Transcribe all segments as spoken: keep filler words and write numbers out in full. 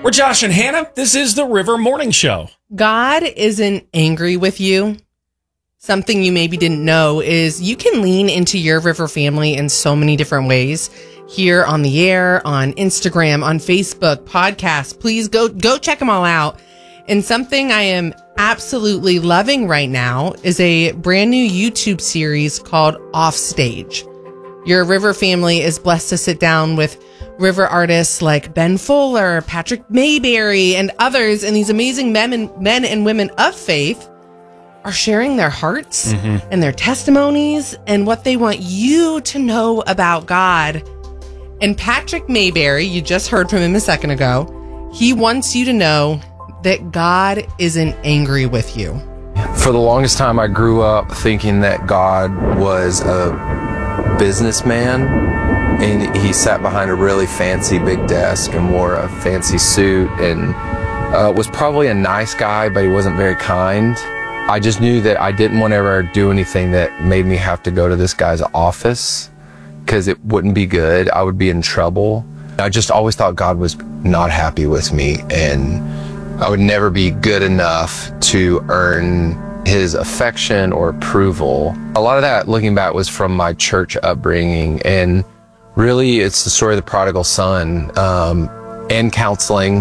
We're Josh and Hannah. This is the River Morning Show. God isn't angry with you. Something you maybe didn't know is you can lean into your River family in so many different ways. Here on the air, on Instagram, on Facebook, podcasts. Please go go check them all out. And something I am absolutely loving right now is a brand new YouTube series called Offstage. Your River family is blessed to sit down with River artists like Ben Fuller, Patrick Mayberry, and others, and these amazing men and, men and women of faith are sharing their hearts mm-hmm. and their testimonies and what they want you to know about God. And Patrick Mayberry, you just heard from him a second ago, he wants you to know that God isn't angry with you. For the longest time, I grew up thinking that God was a businessman. And he sat behind a really fancy big desk and wore a fancy suit and uh, was probably a nice guy, but he wasn't very kind. I just knew that I didn't want to ever do anything that made me have to go to this guy's office because it wouldn't be good. I would be in trouble. I just always thought God was not happy with me and I would never be good enough to earn his affection or approval. A lot of that, looking back, was from my church upbringing, and really, it's the story of the prodigal son, um, and counseling,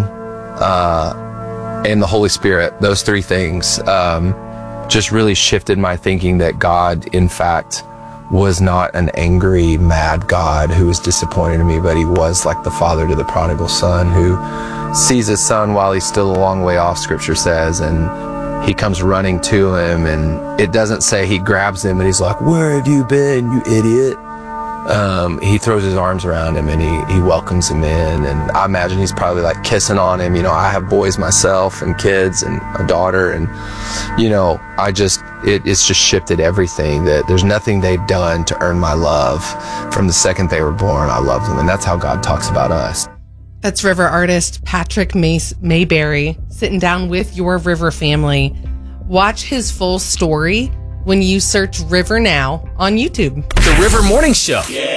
uh, and the Holy Spirit. Those three things um, just really shifted my thinking that God, in fact, was not an angry, mad God who was disappointed in me, but he was like the father to the prodigal son who sees his son while he's still a long way off, Scripture says, and he comes running to him, and it doesn't say he grabs him and he's like, "Where have you been, you idiot?" Um, he throws his arms around him and he, he welcomes him in, and I imagine he's probably like kissing on him. You know, I have boys myself and kids and a daughter, and you know, I just, it, it's just shifted everything. That there's nothing they've done to earn my love. From the second they were born, I love them, and that's how God talks about us. That's River artist Patrick Mace Mayberry sitting down with your River family. Watch his full story when you search River Now on YouTube. The River Morning Show. Yeah.